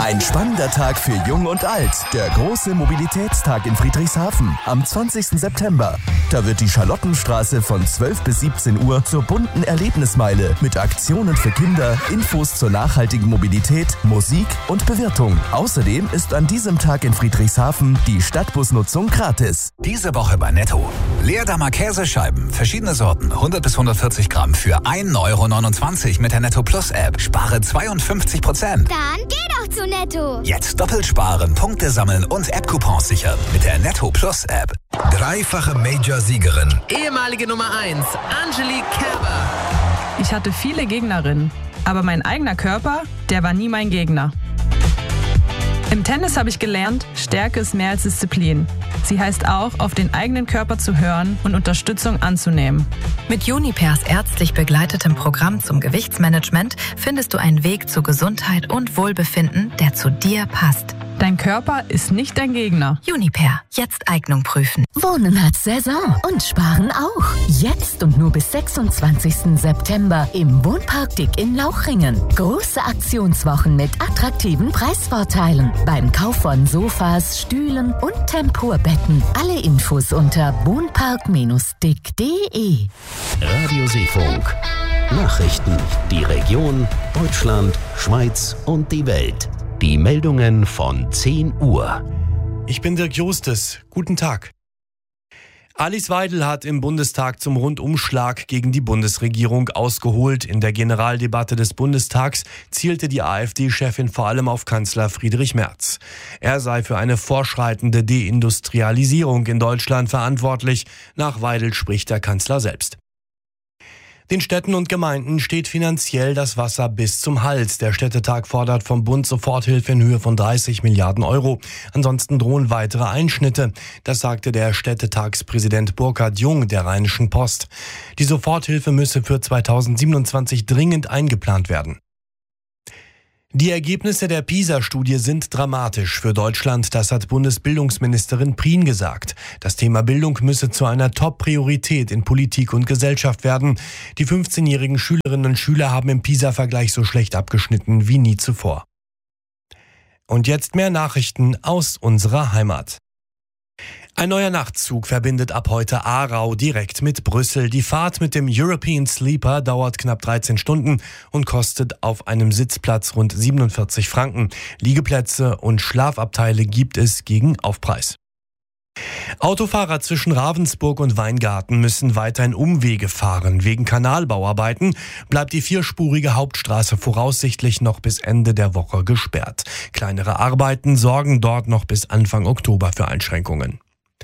Ein spannender Tag für Jung und Alt. Der große Mobilitätstag in Friedrichshafen am 20. September. Da wird die Charlottenstraße von 12 bis 17 Uhr zur bunten Erlebnismeile mit Aktionen für Kinder, Infos zur nachhaltigen Mobilität, Musik und Bewirtung. Außerdem ist an diesem Tag in Friedrichshafen die Stadtbusnutzung gratis. Diese Woche bei Netto. Leerdammer Käsescheiben, verschiedene Sorten, 100 bis 140 Gramm für 1,29 € mit der Netto Plus App. Spare 52%. Dann geh doch zu Netto. Jetzt doppelt sparen, Punkte sammeln und App-Coupons sichern mit der Netto Plus App. Dreifache Major-Siegerin. Ehemalige Nummer 1, Angelique Kerber. Ich hatte viele Gegnerinnen, aber mein eigener Körper, der war nie mein Gegner. Im Tennis habe ich gelernt, Stärke ist mehr als Disziplin. Sie heißt auch, auf den eigenen Körper zu hören und Unterstützung anzunehmen. Mit Junipers ärztlich begleitetem Programm zum Gewichtsmanagement findest du einen Weg zu Gesundheit und Wohlbefinden, der zu dir passt. Dein Körper ist nicht dein Gegner. Juniper, jetzt Eignung prüfen. Wohnen hat Saison und Sparen auch. Jetzt und nur bis 26. September im Wohnpark Dick in Lauchringen. Große Aktionswochen mit attraktiven Preisvorteilen. Beim Kauf von Sofas, Stühlen und Tempurbetten. Alle Infos unter wohnpark-dick.de. Radio Seefunk. Nachrichten. Die Region, Deutschland, Schweiz und die Welt. Die Meldungen von 10 Uhr. Ich bin Dirk Justes. Guten Tag. Alice Weidel hat im Bundestag zum Rundumschlag gegen die Bundesregierung ausgeholt. In der Generaldebatte des Bundestags zielte die AfD-Chefin vor allem auf Kanzler Friedrich Merz. Er sei für eine fortschreitende Deindustrialisierung in Deutschland verantwortlich. Nach Weidel spricht der Kanzler selbst. Den Städten und Gemeinden steht finanziell das Wasser bis zum Hals. Der Städtetag fordert vom Bund Soforthilfe in Höhe von 30 Milliarden Euro. Ansonsten drohen weitere Einschnitte. Das sagte der Städtetagspräsident Burkhard Jung der Rheinischen Post. Die Soforthilfe müsse für 2027 dringend eingeplant werden. Die Ergebnisse der PISA-Studie sind dramatisch für Deutschland, das hat Bundesbildungsministerin Prien gesagt. Das Thema Bildung müsse zu einer Top-Priorität in Politik und Gesellschaft werden. Die 15-jährigen Schülerinnen und Schüler haben im PISA-Vergleich so schlecht abgeschnitten wie nie zuvor. Und jetzt mehr Nachrichten aus unserer Heimat. Ein neuer Nachtzug verbindet ab heute Aarau direkt mit Brüssel. Die Fahrt mit dem European Sleeper dauert knapp 13 Stunden und kostet auf einem Sitzplatz rund 47 Franken. Liegeplätze und Schlafabteile gibt es gegen Aufpreis. Autofahrer zwischen Ravensburg und Weingarten müssen weiterhin Umwege fahren. Wegen Kanalbauarbeiten bleibt die vierspurige Hauptstraße voraussichtlich noch bis Ende der Woche gesperrt. Kleinere Arbeiten sorgen dort noch bis Anfang Oktober für Einschränkungen.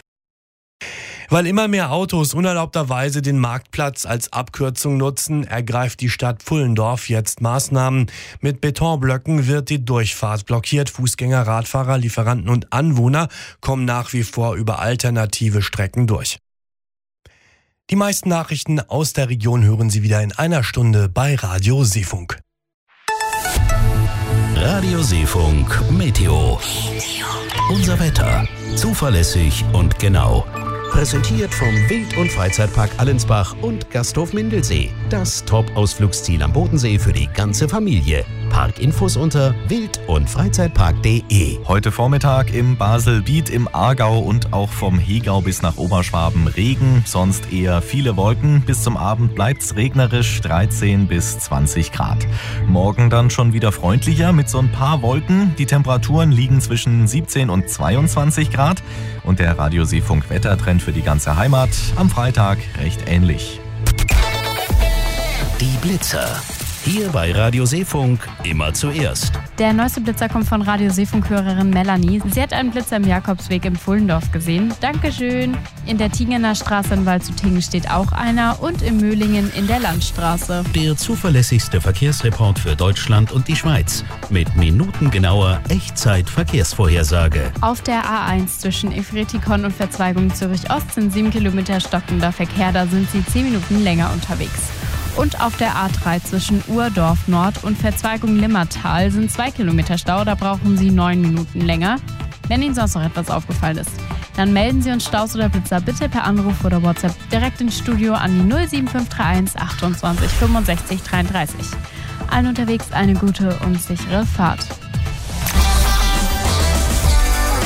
Weil immer mehr Autos unerlaubterweise den Marktplatz als Abkürzung nutzen, ergreift die Stadt Pfullendorf jetzt Maßnahmen. Mit Betonblöcken wird die Durchfahrt blockiert. Fußgänger, Radfahrer, Lieferanten und Anwohner kommen nach wie vor über alternative Strecken durch. Die meisten Nachrichten aus der Region hören Sie wieder in einer Stunde bei Radio Seefunk. Radio Seefunk Meteo. Unser Wetter. Zuverlässig und genau. Präsentiert vom Wild- und Freizeitpark Allensbach und Gasthof Mindelsee. Das Top-Ausflugsziel am Bodensee für die ganze Familie. Parkinfos unter wild- und freizeitpark.de. Heute Vormittag im Baselbiet, im Aargau und auch vom Hegau bis nach Oberschwaben Regen, sonst eher viele Wolken. Bis zum Abend bleibt's regnerisch, 13 bis 20 Grad. Morgen dann schon wieder freundlicher mit so ein paar Wolken. Die Temperaturen liegen zwischen 17 und 22 Grad. Und der Radio Seefunk Wettertrend für die ganze Heimat am Freitag recht ähnlich. Die Blitzer. Hier bei Radio Seefunk immer zuerst. Der neueste Blitzer kommt von Radio Seefunk-Hörerin Melanie. Sie hat einen Blitzer im Jakobsweg in Pfullendorf gesehen. Dankeschön. In der Tingener Straße in Waldshutingen steht auch einer und in Möhlingen in der Landstraße. Der zuverlässigste Verkehrsreport für Deutschland und die Schweiz. Mit minutengenauer Echtzeit-Verkehrsvorhersage. Auf der A1 zwischen Efretikon und Verzweigung Zürich-Ost sind 7 Kilometer stockender Verkehr. Da sind Sie 10 Minuten länger unterwegs. Und auf der A3 zwischen Urdorf Nord und Verzweigung Limmertal sind 2 Kilometer Stau, da brauchen Sie 9 Minuten länger. Wenn Ihnen sonst noch etwas aufgefallen ist, dann melden Sie uns Staus oder Blitzer bitte per Anruf oder WhatsApp direkt ins Studio an die 07531 28 65 33. Allen unterwegs eine gute und sichere Fahrt.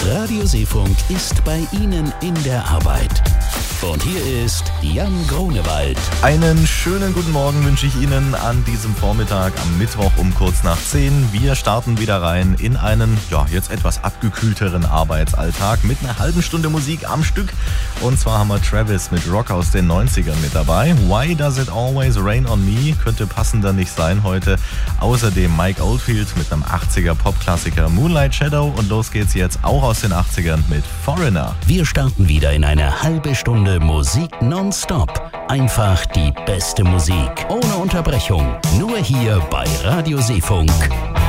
Radio Seefunk ist bei Ihnen in der Arbeit. Und hier ist Jan Grunewald. Einen schönen guten Morgen wünsche ich Ihnen an diesem Vormittag am Mittwoch um kurz nach 10. Wir starten wieder rein in einen, jetzt etwas abgekühlteren Arbeitsalltag mit einer halben Stunde Musik am Stück. Und zwar haben wir Travis mit Rock aus den 90ern mit dabei. Why Does It Always Rain on Me könnte passender nicht sein heute. Außerdem Mike Oldfield mit einem 80er Popklassiker Moonlight Shadow. Und los geht's jetzt auch aus den 80ern mit Foreigner. Wir starten wieder in eine halbe Stunde Musik nonstop. Einfach die beste Musik, ohne Unterbrechung. Nur hier bei Radio Seefunk.